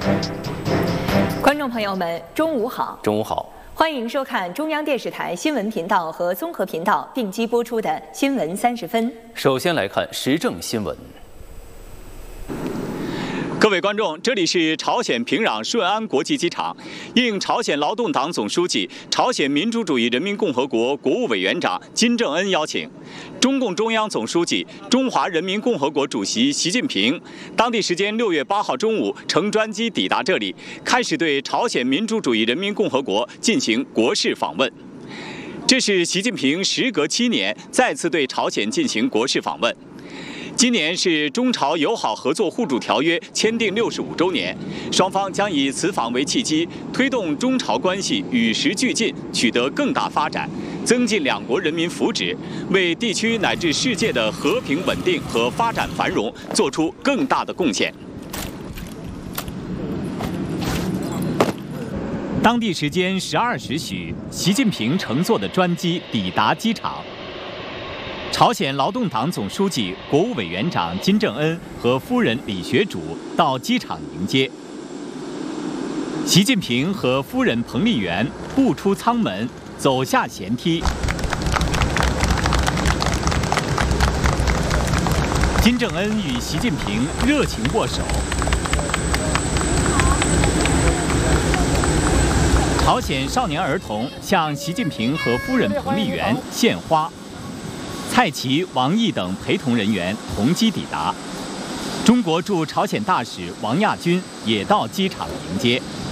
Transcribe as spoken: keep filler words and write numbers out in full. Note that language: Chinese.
观众朋友们，中午好！ 中午好， 欢迎收看中央电视台新闻频道和综合频道并机播出的《新闻三十分》。 首先来看时政新闻。 各位观众，这里是朝鲜平壤顺安国际机场。应朝鲜劳动党总书记、朝鲜民主主义人民共和国国务委员长金正恩邀请，中共中央总书记、中华人民共和国主席习近平当地时间六月八号中午乘专机抵达这里，开始对朝鲜民主主义人民共和国进行国事访问。这是习近平时隔七年再次对朝鲜进行国事访问。今年是中朝友好合作互助条约签订六十五周年，双方将以此访为契机，推动中朝关系与时俱进，取得更大发展，增进两国人民福祉，为地区乃至世界的和平稳定和发展繁荣做出更大的贡献。当地时间十二时许，习近平乘坐的专机抵达机场。朝鲜劳动党总书记、国务委员长金正恩和夫人李学主到机场迎接。习近平和夫人彭丽媛步出舱门，走下舷梯。金正恩与习近平热情握手。朝鲜少年儿童向习近平和夫人彭丽媛献花。蔡奇、王毅等陪同人员同机抵达，中国驻朝鲜大使王亚军也到机场迎接。